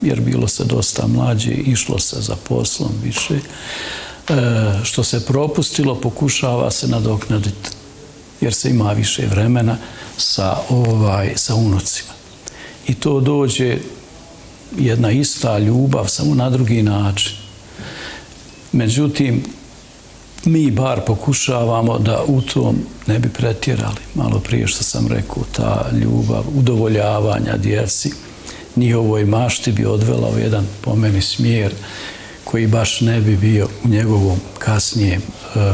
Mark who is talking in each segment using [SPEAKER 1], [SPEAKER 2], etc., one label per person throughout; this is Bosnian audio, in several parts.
[SPEAKER 1] jer bilo se dosta mlađe, išlo se za poslom više. Što se propustilo, pokušava se nadoknaditi, jer se ima više vremena sa unucima. I to dođe jedna ista ljubav, samo na drugi način. Međutim, mi bar pokušavamo da u tom ne bi pretjerali. Malo prije što sam rekao, ta ljubav udovoljavanja djeci, njihovoj mašti bi odvela u jedan, po meni, smjer koji baš ne bi bio u njegovom kasnijem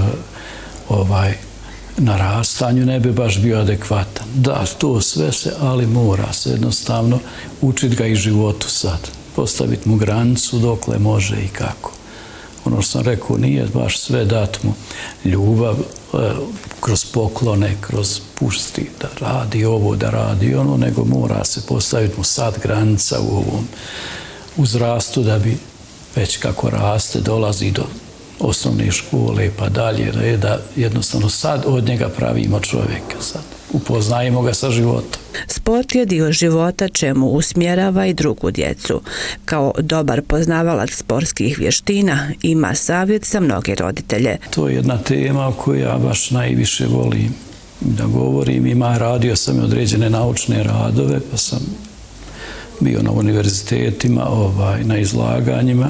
[SPEAKER 1] narastanju, ne bi baš bio adekvatan. Da, to sve se, ali mora se jednostavno učiti ga i životu sad. Postaviti mu granicu dokle može i kako. Ono što sam rekao, nije baš sve dat mu ljubav kroz poklone, kroz pušti da radi ovo, da radi ono, nego mora se postaviti mu sad granica u ovom uzrastu da bi već kako raste, dolazi do osnovne škole pa dalje, da jednostavno sad od njega pravimo čovjeka sad. Upoznajemo ga sa životom.
[SPEAKER 2] Sport je dio života čemu usmjerava i drugu djecu. Kao dobar poznavalac sportskih vještina ima savjet za mnoge roditelje.
[SPEAKER 1] To je jedna tema o kojoj ja baš najviše volim da govorim. Radio sam i određene naučne radove, pa sam bio na univerzitetima, na izlaganjima.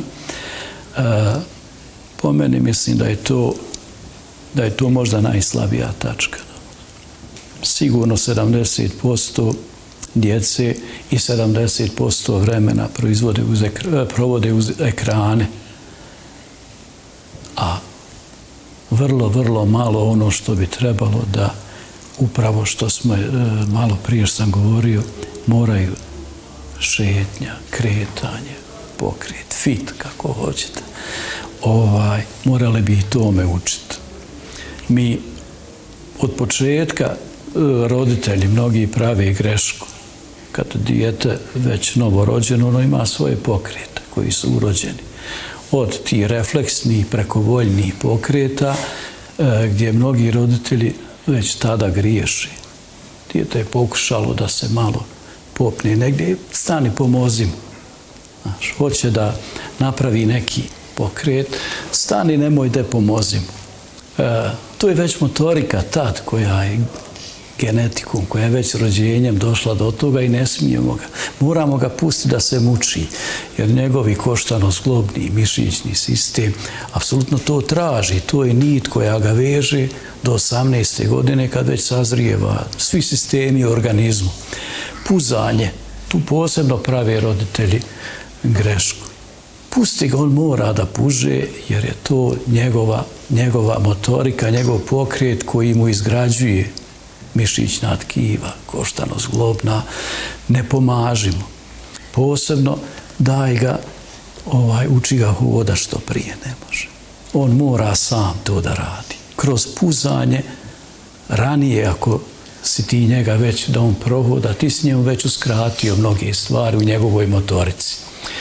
[SPEAKER 1] Po meni mislim da je to možda najslabija tačka. Sigurno 70% djece i 70% vremena provode uz ekrane, a vrlo, vrlo malo ono što bi trebalo da upravo što smo malo prije sam govorio, moraju šetnja, kretanje, pokret, fit, kako hoćete. Morali bi i tome učiti. Mi od početka roditelji mnogi pravi grešku. Kad dijete već novorođeno, ono ima svoje pokrete koji su urođeni. Od tih refleksnih, prekovoljnih pokreta, gdje mnogi roditelji već tada griješi. Dijete je pokušalo da se malo popne negdje, stani, pomozi mu. Hoće da napravi neki pokret, stani, nemoj da pomozi mu. To je već motorika tad koja je genetikom, koja je već rođenjem došla do toga i ne smijemo ga. Moramo ga pustiti da se muči, jer njegovi koštano-zglobni mišićni sistem apsolutno to traži. To je nit koja ga veže do 18. godine kad već sazrijeva svi sistemi u organizmu. Puzanje, tu posebno prave roditelji grešku. Pusti ga, on mora da puže, jer je to njegova motorika, njegov pokret koji mu izgrađuje mišićna tkiva, koštano-zglobna, ne pomaži mu. Posebno daj ga, uči ga hoda što prije ne može. On mora sam to da radi. Kroz puzanje, ranije ako si ti njega već da on prohoda, ti si njemu već uskratio mnoge stvari u njegovoj motorici.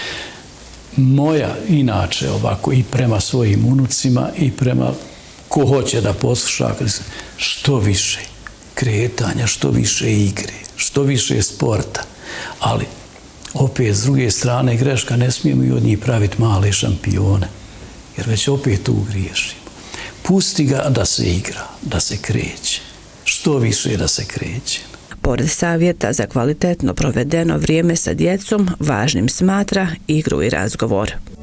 [SPEAKER 1] Moja, inače, ovako i prema svojim unucima i prema ko hoće da posluša, što više kretanja, što više igre, što više sporta. Ali, opet, s druge strane, greška, ne smijemo i od njih praviti male šampione, jer već opet tu griješimo. Pusti ga da se igra, da se kreće, što više da se kreće.
[SPEAKER 2] Pored savjeta za kvalitetno provedeno vrijeme sa djecom, važnim smatra igru i razgovor.